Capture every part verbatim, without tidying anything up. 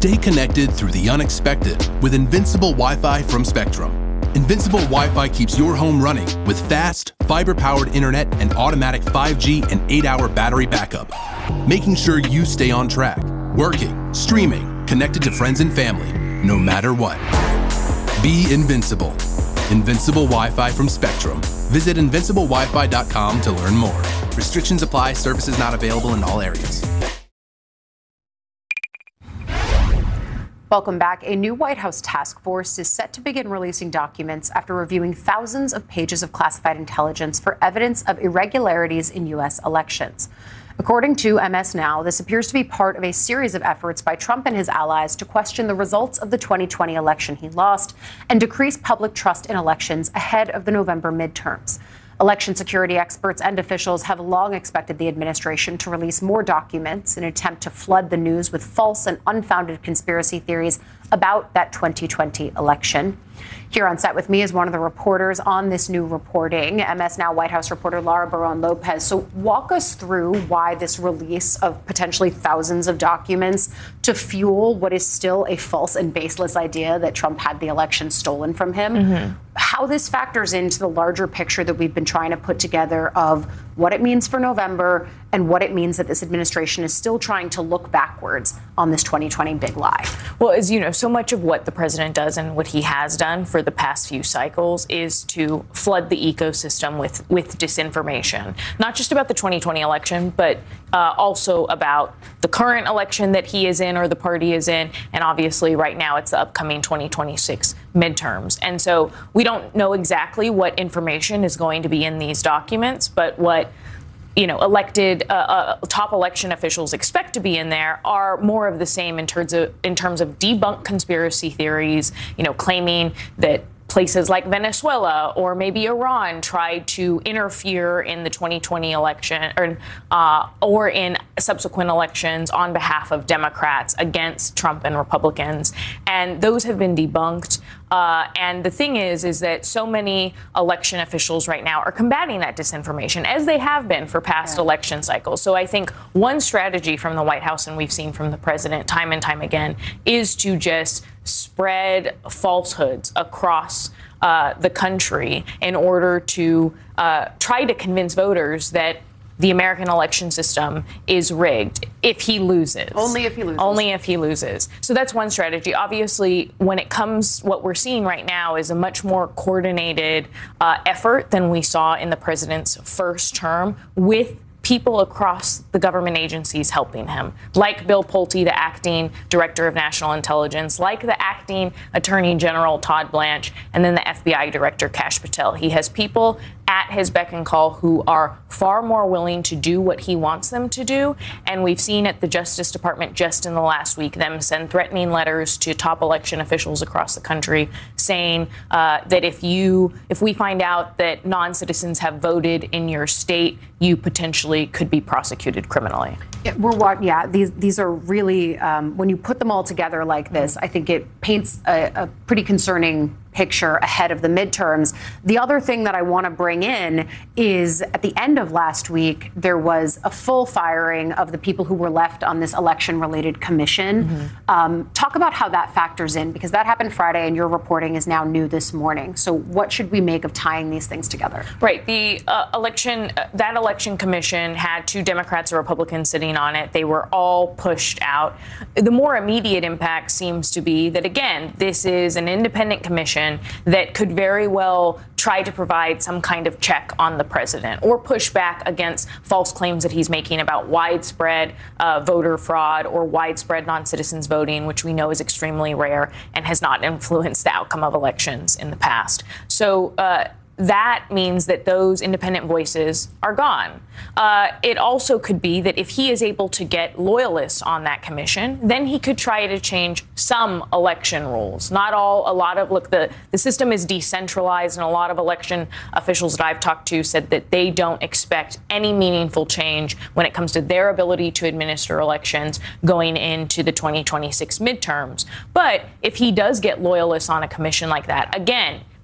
Stay connected through the unexpected with Invincible Wi-Fi from Spectrum. Invincible Wi-Fi keeps your home running with fast, fiber-powered internet and automatic five G and eight-hour battery backup, making sure you stay on track, working, streaming, connected to friends and family, no matter what. Be invincible. Invincible Wi-Fi from Spectrum. Visit invincible wi fi dot com to learn more. Restrictions apply. Services not available in all areas. Welcome back. A new White House task force is set to begin releasing documents after reviewing thousands of pages of classified intelligence for evidence of irregularities in U S elections. According to M S Now, this appears to be part of a series of efforts by Trump and his allies to question the results of the twenty twenty election he lost and decrease public trust in elections ahead of the November midterms. Election security experts and officials have long expected the administration to release more documents in an attempt to flood the news with false and unfounded conspiracy theories about that twenty twenty election. Here on set with me is one of the reporters on this new reporting, M S Now White House reporter Lara Barron-Lopez. So walk us through why this release of potentially thousands of documents to fuel what is still a false and baseless idea that Trump had the election stolen from him. Mm-hmm. How this factors into the larger picture that we've been trying to put together of what it means for November and what it means that this administration is still trying to look backwards on this twenty twenty big lie. Well, as you know, so much of what the president does and what he has done for the past few cycles is to flood the ecosystem with, with disinformation, not just about the twenty twenty election, but uh, also about the current election that he is in or the party is in. And obviously right now it's the upcoming twenty twenty-six midterms. And so we don't know exactly what information is going to be in these documents, but what you know, elected uh, uh, top election officials expect to be in there are more of the same in terms of in terms of debunk conspiracy theories, you know, claiming that places like Venezuela or maybe Iran tried to interfere in the twenty twenty election or, uh, or in subsequent elections on behalf of Democrats against Trump and Republicans. And those have been debunked. Uh, and the thing is, is that so many election officials right now are combating that disinformation, as they have been for past yeah. election cycles. So I think one strategy from the White House, and we've seen from the president time and time again, is to just spread falsehoods across uh, the country in order to uh, try to convince voters that the American election system is rigged if he loses. Only if he loses. Only if he loses. So that's one strategy. Obviously, when it comes, what we're seeing right now is a much more coordinated uh, effort than we saw in the president's first term, with people across the government agencies helping him, like Bill Pulte, the acting director of national intelligence, like the acting attorney general Todd Blanche, and then the F B I director Kash Patel. He has people at his beck and call who are far more willing to do what he wants them to do. And we've seen at the Justice Department just in the last week them send threatening letters to top election officials across the country saying uh, that if you if we find out that non-citizens have voted in your state, you potentially could be prosecuted criminally. Yeah, we're yeah. These these are really um, when you put them all together like this, I think it paints a, a pretty concerning picture ahead of the midterms. The other thing that I want to bring in is at the end of last week, there was a full firing of the people who were left on this election-related commission. Mm-hmm. Um, talk about how that factors in, because that happened Friday and your reporting is now new this morning. So what should we make of tying these things together? Right. The uh, election, uh, that election commission had two Democrats and Republicans sitting on it. They were all pushed out. The more immediate impact seems to be that, again, this is an independent commission that could very well try to provide some kind of check on the president or push back against false claims that he's making about widespread uh, voter fraud or widespread non-citizens voting, which we know is extremely rare and has not influenced the outcome of elections in the past. So uh, that means that those independent voices are gone. Uh, it also could be that if he is able to get loyalists on that commission, then he could try to change some election rules. Not all, a lot of, look, the, the system is decentralized, and a lot of election officials that I've talked to said that they don't expect any meaningful change when it comes to their ability to administer elections going into the twenty twenty-six midterms. But if he does get loyalists on a commission like that, again,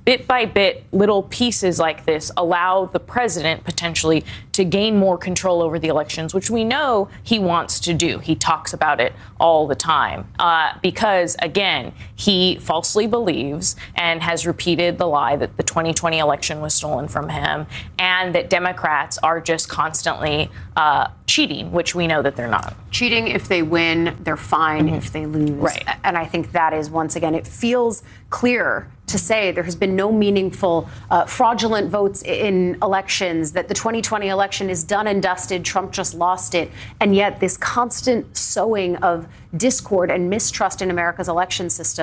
bit by bit, little pieces like this allow the president potentially to gain more control over the elections, which we know he wants to do. He talks about it all the time uh, because, again, he falsely believes and has repeated the lie that the twenty twenty election was stolen from him and that Democrats are just constantly uh, cheating, which we know that they're not. Cheating if they win, they're fine mm-hmm. if they lose. Right. And I think that is, once again, it feels clear to say there has been no meaningful uh, fraudulent votes in elections, that the twenty twenty election is done and dusted, Trump just lost it. And yet this constant sowing of discord and mistrust in America's election system